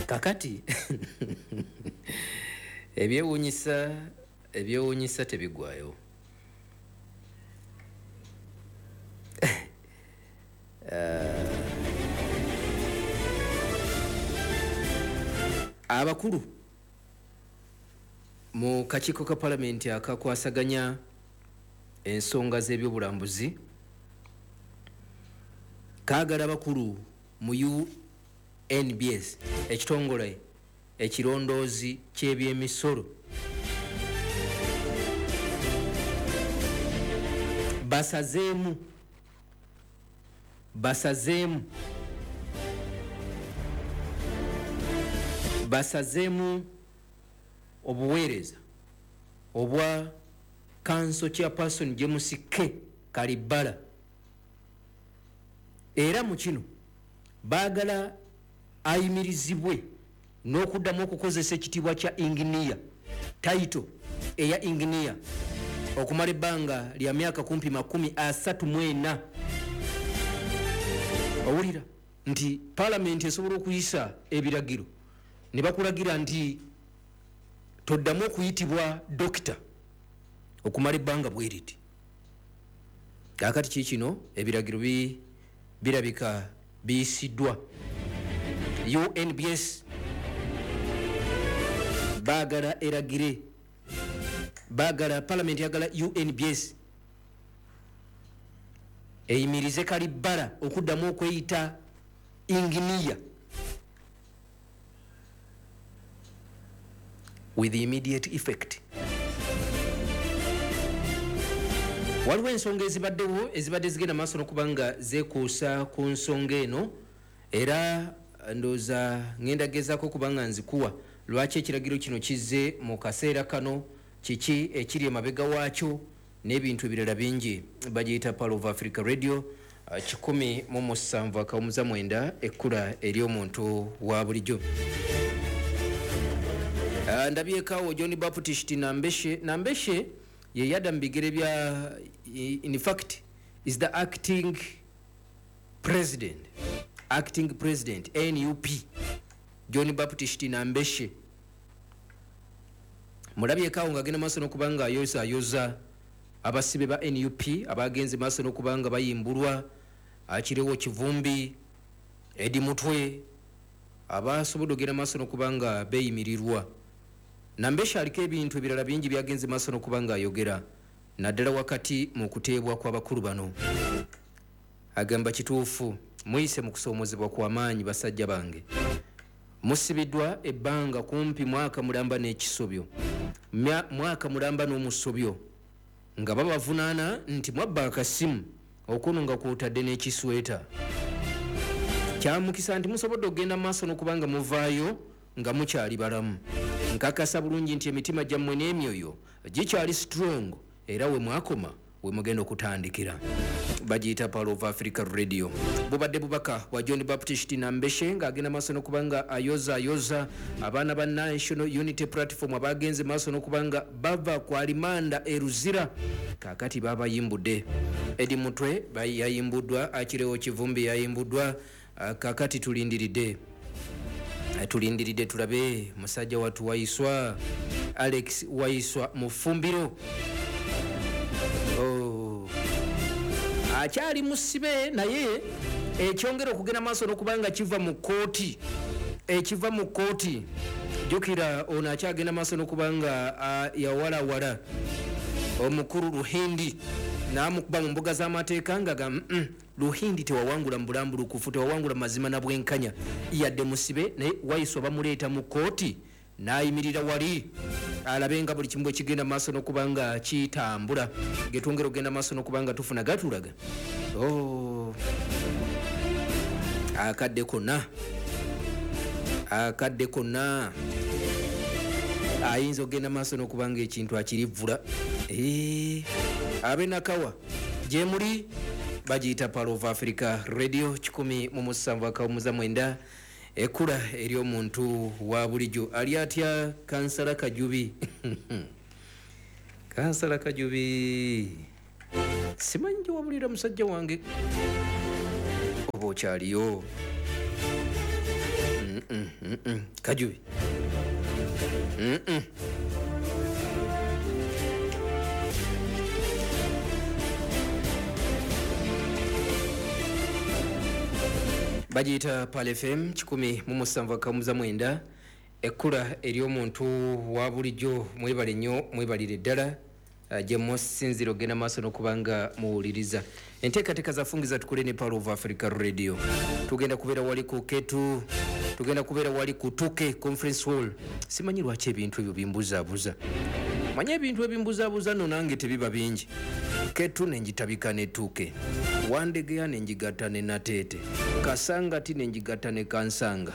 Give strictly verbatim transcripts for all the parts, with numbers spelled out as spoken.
kakati ebyewuunyisa ebyewuunyisa tebigwayo. uh, abakulu mu kakiiko ka palamenti akakwasaganya ensonga z'ebyobulambuzi kaagala abakulu mu U N B S ekitongole ekirondoozi ky'ebyemisolo basazeemu basazeemu basazeemu obuweereza obwa council chairperson James K. Kalibala era mu kino baagala ayimirizibwe n'okuddamu okukozesa ekitiibwa kya inginiya title eya inginiya okumala ebbanga lya myaka kumpi makumi asatu mu ena. Owulira nti palamenti esobola okuyisa ebiragiro ne bakulagira nti toddamu okuyitibwa dokita okumala ebbanga bwe riti. Kaakati kiikino ebiragiro bi birabika biyisiddwa. U N B S baagala eragire baagala palamenti yagala U N B S eyimirize Kalibala okuddamu okweyita inginiya with immediate effect. Waliwo ensonga ezibaddewo ezibadde zigenda maaso n'okuba nga zeekuusa ku nsonga eno era ndooza ngenda gezaako kuba nga nzikuwa lwaki ekiragiro kino kizze mu kaseera kano, kiki ekiri emabega waakyo n'ebintu ebirala bingi. Bagiyita Pearl of Africa Radio kikumi mu musanvu akawumuza mwenda ekkula ery'omuntu wa bulijjo. Uh, ndabyekaawo John Baptist Nambeshe. Nambeshe ye yadda mu bigere bya in fact is the acting president acting president N U P John Baptist Nambeshe. Mulabyekaawo ng'agenda maaso n'okuba nga ayoza ayoza abasibe ba N U P abagenze maaso n'okuba nga bayimbulwa akirewo Kivumbi Edi Mutwe abasobodde ogenda maaso n'okuba nga beeyimirirwa. Nambeshe aliko ebintu ebirala bingi byagenze maaso n'okuba nga ayogera naddala wakati mu kuteebwa kw'abakulu bano. Agamba kituufu muyise mu kusoomozebwa kw'amaanyi basajja bange, musibiddwa ebbanga kumpi mwaka mulamba n'ekisobyo mwaka mulamba n'omusobyo nga babavunaana nti mwabba akasimu okuno nga kwotadde n'ekisweta. Kyamukisa nti musobodde okugenda maaso n'okuba nga muvaayo nga mukyali balamu. Nkakasa bulungi nti emitima gyammwe n'emyoyo gikyali strong era we mwakoma we mugenda okutandikira. Bagiyita Pearl of Africa Radio. Bubadde bubaka wa John Baptist Nambeshe ng'agenda maaso n'okuba nga ayoza ayoza abaana ba National Unity Platform abagenze maaso n'okuba nga bava ku alimanda eruzira kaakati babayimbudde. Edi Mutwe yayimbuddwa, akirewo Kivumbi yayimbuddwa. Kaakati tulindiridde tulindiridde tulabe musajja watu Waiswa Alex Waiswa Mufumbiro. Oh, akyali musibe naye ekyongera okugenda maaso n'okuba nga kiva mu kooti ekiva mu kooti. Jukira ono akyagenda maaso n'okuba nga yawalawala omukulu Luhindi n'amukuba mu mbuga z'amateeka nga ga mm, Luhindi tewawangula mu bulambulukufu, tewawangula mazima na bwenkanya yadde musibe naye Waiswa bamuleeta mu kooti n'ayimirira wali alabe nga buli kimu bwe kigenda maaso n'okuba nga kitambula. Getwongera okugenda maaso n'okuba nga tufuna gatulaga. Oh, akadde konna akadde konna ayinza okugenda maaso n'okuba nga ekintu akirivvula. Eh, abe nakawa gye muli. Bagiyita Pearl of Africa Radio kikumi mu musanvu akawumuza mwenda ekkula ery'omuntu wa bulijjo. Ali atya Kansala Kajubi? Kansala Kajubi simanyi gye wabulira musajja wange oba okyaliyo? mm -mm. Mm-mm. Kajubi. Mm-mm. Bajita Pal F M kikumi mu musanvu akamuza mwenda ekkula eri omuntu wa bulijjo mwebale nnyo mwebalire ddala gye musinziro genda maaso n'okubanga muwuliriza enteekateeka zafungiza tukule ne Power of Africa Radio tugenda kubeera wali ku Ketu tugenda kubeera wali ku Tuke Conference Hall simanyi lwaki ebintu ebyo bimbuzaabuza manye ebintu ebimbuzaabuza nno nange tebiba bingi Ketu nenjitabika ne Tuke Wandegeya nenjigatta ne Nateete Kasangati nenjigatta ne Kansanga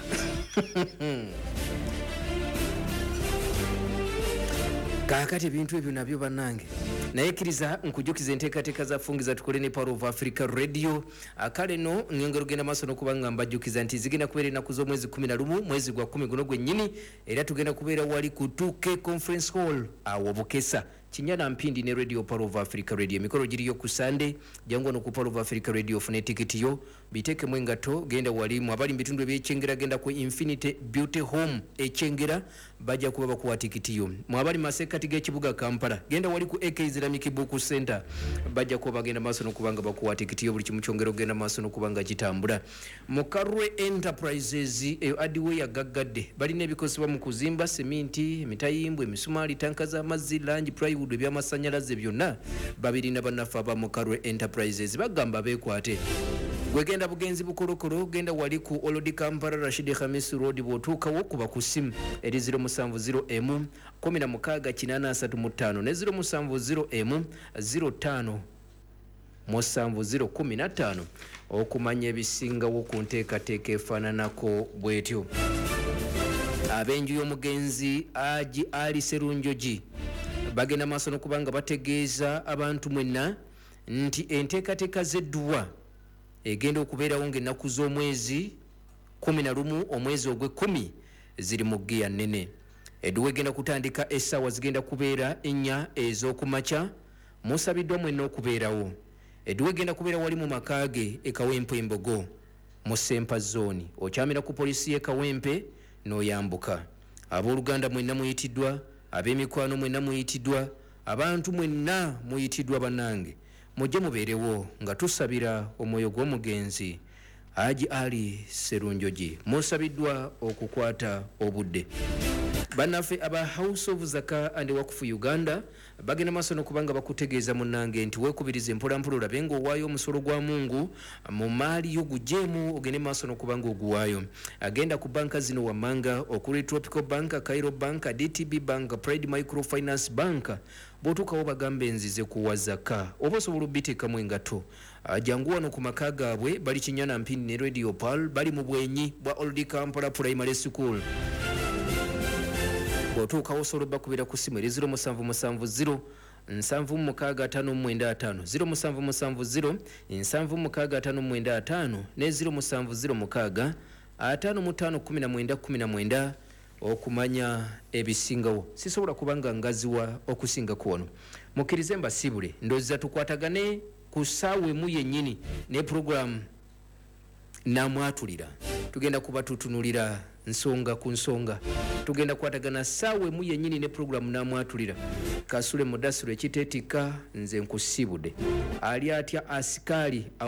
kakati ebintu ebyo nabyo bannange naye kkiriza nkujukiza enteekateeka zafungiza tukole ne Power of Africa Radio akale no ngengero genda maaso n'okubanga mbajjukiza nti zigenda kubeera ennaku z'omwezi kumi na lumu mwezi gwa kumi guno gwennyini era tugenda kubeera wali ku Tuke Conference Hall awo Bukesa Kinyana Mpindi ne Radio Power of Africa Radio mikoro giriyo ku Sunday jangu no ku Power of Africa Radio fune tikiti yo biteke mwengato genda wali mu abali mbitundu eby'Echengera genda ku Infinity Beauty Home Echengera bajja kuba bakuwa tikiti yo mu abali masekati g'ekibuga Kampala genda wali ku A K Islamic Book Center bajja kuba bagenda maaso n'okubanga bakuwa tikiti yo buli kimu kyongero genda maaso n'okubanga kitambula mu Karwe Enterprises eyo adiwe ya gaggadde bali n'ebikosebwa mu kuzimba seminti emitayimbwa emisumaali tanka z'amazzi langi plywood by'amasanyalaze byonna babiri na bannafa aba mu Karwe Enterprises bagamba beekwate gwegenda bugenzi bukolokolo genda wali ku Olodi Kampala Rashid Khamis Road bwotuukawo kuba ku simu eri zero musanvu zero emu kumi na mukaaga kinaana asatu mu ttaano ne zero musanvu zero emu zero ttaano musanvu zero kumi na ttaano okumanya ebisingawo ku nteekateeka efaananako bwetyo ab'enju y'omugenzi Aji Ali Serunjogi bagenda maaso n'okubanga bategeeza abantu mwenna nti enteekateeka z'edduwa egenda okubeerawo ng'ennaku z'omwezi kumi na lumu omwezi ogw'ekkumi ziri mu giya nnene edduwa egenda kutandika essaawa zigenda kubeera ennya ez'okumakya musabiddwa mwenna okubeerawo edduwa egenda kubeera wali mu makaage e Kawempe Embogo mu Sempa Zone okyamira ku poliisi y'e Kawempe n'oyambuka abooluganda mwenna muyitiddwa ab'emikwano mwenna muyitiddwa abantu mwenna muyitiddwa bannange mujje mubeerewo nga tusabira omwoyo gw'omugenzi Haji Ali Serunjogi musabiddwa okukwata obudde bannaffe aba House of Zaka and Waqf Uganda bagenda maaso n'okubanga bakutegeeza munnange nti weekubirize mpolampola olabe ng'owaayo omusolo gwa Mungu mu maali yo gujeemu ogende maaso n'okubanga oguwaayo agenda ku banka zino wammanga okuli Tropical Bank, Cairo Bank, D T B Bank, Pride Microfinance Bank bw'otuukawo bagambe nzize kuwa zaka oba osobola obbiteekamu engato jangu wano ku maka gaabwe bali Kinyana Mpindi ne Radio Pal bali mu bwenyi bwa Old Kampala Primary School bw'otuukawo osobola bakubira ku simu eri zero musanvu musanvu zero nsanvu mukaaga ataano mwenda ataano zero musanvu musanvu zero nsanvu mukaaga ataano mwenda ataano ne zero musanvu zero mukaaga ataano mu ttaano kumi na mwenda kumi na mwenda okumanya ebisingawo sisobola kubanga ngaziwa okusinga ku wano mukkirize mbasibule ndowooza tukwatagane ku ssaawa emu yennyini ne program namwatulira tugenda kuba tutunulira nsonga ku nsonga tugenda kwatagana ssaawa emu yennyini ne program namwatulira Kasule Mudasiru ekiteetika nze nkusibudde ali atya asikaali